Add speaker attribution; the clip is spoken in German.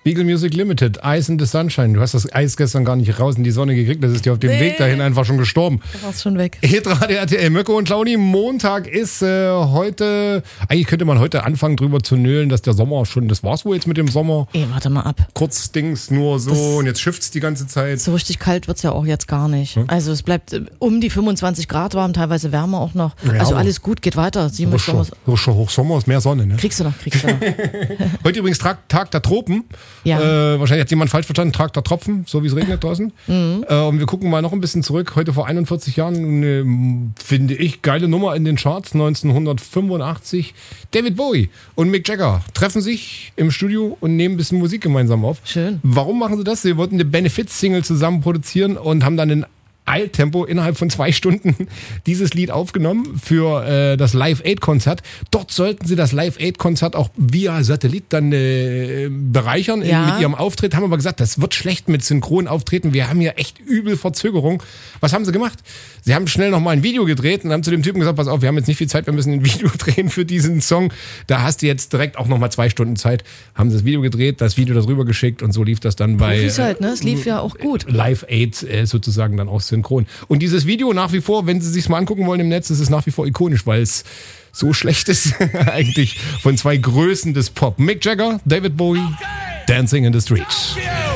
Speaker 1: Beagle Music Limited, Ice in the Sunshine. Du hast das Eis gestern gar nicht raus in die Sonne gekriegt. Das ist dir auf dem Weg dahin einfach schon gestorben.
Speaker 2: Da war es schon weg.
Speaker 1: Hitradio RTL, Möcke und Claudi. Montag ist heute, eigentlich könnte man heute anfangen drüber zu nölen, dass der Sommer schon, das war's wohl jetzt mit dem Sommer.
Speaker 2: Warte mal ab.
Speaker 1: Kurz Dings nur so und jetzt schifft's die ganze Zeit.
Speaker 2: So richtig kalt wird's ja auch jetzt gar nicht. Also es bleibt um die 25 Grad warm, teilweise wärmer auch noch.
Speaker 1: Ja,
Speaker 2: also alles gut, geht weiter.
Speaker 1: Hochsommer ist mehr Sonne, ne?
Speaker 2: Kriegst du noch.
Speaker 1: Heute übrigens Tag der Tropen.
Speaker 2: Ja.
Speaker 1: Wahrscheinlich hat jemand falsch verstanden, Tag der Tropfen, so wie es regnet draußen. Und wir gucken mal noch ein bisschen zurück. Heute vor 41 Jahren eine, finde ich, geile Nummer in den Charts. 1985. David Bowie und Mick Jagger treffen sich im Studio und nehmen ein bisschen Musik gemeinsam auf.
Speaker 2: Schön.
Speaker 1: Warum machen sie das? Sie wollten eine Benefits-Single zusammen produzieren und haben dann in Eiltempo innerhalb von 2 Stunden dieses Lied aufgenommen für das Live-Aid-Konzert. Dort sollten sie das Live-Aid-Konzert auch via Satellit dann bereichern mit ihrem Auftritt. Haben aber gesagt, das wird schlecht mit Synchronauftreten. Wir haben hier echt übel Verzögerung. Was haben sie gemacht? Sie haben schnell nochmal ein Video gedreht und haben zu dem Typen gesagt, pass auf, wir haben jetzt nicht viel Zeit, wir müssen ein Video drehen für diesen Song. Da hast du jetzt direkt auch nochmal 2 Stunden Zeit. Haben sie das Video gedreht, das Video darüber geschickt und so lief das dann bei
Speaker 2: Profis halt, ne? Es lief ja auch gut.
Speaker 1: Live-Aid sozusagen dann auch synchron. Und dieses Video nach wie vor, wenn Sie sich mal angucken wollen im Netz, ist es nach wie vor ikonisch, weil es so schlecht ist eigentlich von 2 Größen des Pop. Mick Jagger, David Bowie, Dancing in the Street.